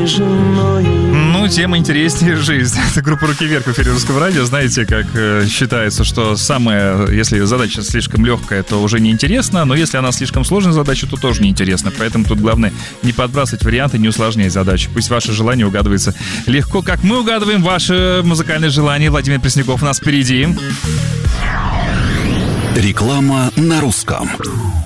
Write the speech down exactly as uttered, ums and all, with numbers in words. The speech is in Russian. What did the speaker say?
Ну, тем интереснее жизнь. Это группа «Руки вверх» в эфире Русского радио. Знаете, как э, считается, что самое, если задача слишком легкая, то уже неинтересно, но если она слишком сложная задача, то тоже неинтересно. Поэтому тут главное не подбрасывать варианты, не усложнять задачу. Пусть ваше желание угадывается легко, как мы угадываем ваше музыкальное желание. Владимир Пресняков у нас впереди. Реклама на русском.